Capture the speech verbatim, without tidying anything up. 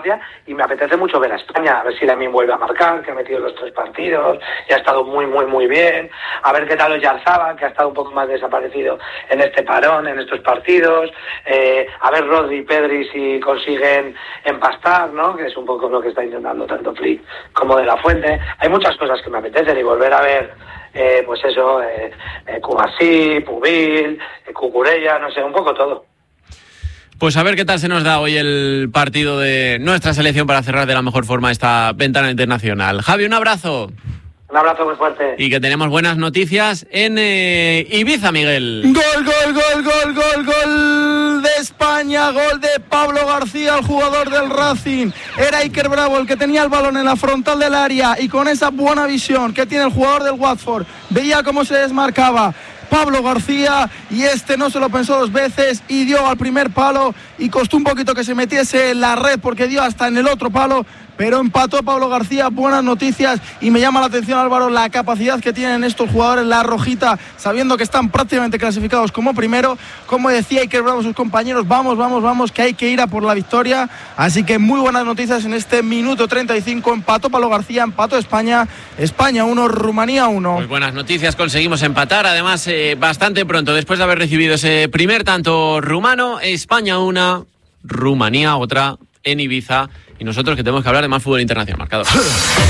Croacia, y me apetece mucho ver a España, a ver si Lamine vuelve a marcar, que ha metido los tres partidos, y ha estado muy, muy, muy bien, a ver qué tal Oyarzabal, que ha estado un poco más desaparecido en este parón, en estos partidos, eh, a ver Rodri y Pedri si consiguen empastar, ¿no? Que es un poco lo que está intentando tanto Flick como De La Fuente. Hay muchas cosas que me apetecen, y volver a ver, eh, pues eso, eh, eh, Kubasí, Pubil, eh, Cucurella, no sé, un poco todo. Pues a ver qué tal se nos da hoy el partido de nuestra selección para cerrar de la mejor forma esta ventana internacional. Javi, un abrazo. Un abrazo muy fuerte. Y que tenemos buenas noticias en eh, Ibiza, Miguel. Gol, gol, gol, gol, gol, gol de España, gol de Pablo García, el jugador del Racing. Era Iker Bravo el que tenía el balón en la frontal del área, y con esa buena visión que tiene el jugador del Watford, veía cómo se desmarcaba Pablo García, y este no se lo pensó dos veces y dio al primer palo, y costó un poquito que se metiese en la red porque dio hasta en el otro palo, pero empató Pablo García. Buenas noticias, y me llama la atención, Álvaro, la capacidad que tienen estos jugadores, la rojita, sabiendo que están prácticamente clasificados como primero. Como decía Iker Bravo a sus compañeros, vamos, vamos, vamos, que hay que ir a por la victoria. Así que muy buenas noticias en este minuto treinta y cinco. Empató Pablo García, empató España. España uno, Rumanía uno. Pues buenas noticias, conseguimos empatar, además eh, bastante pronto, después de haber recibido ese primer tanto rumano. España una, Rumanía otra, en Ibiza. Y nosotros que tenemos que hablar de más fútbol internacional. Marcador.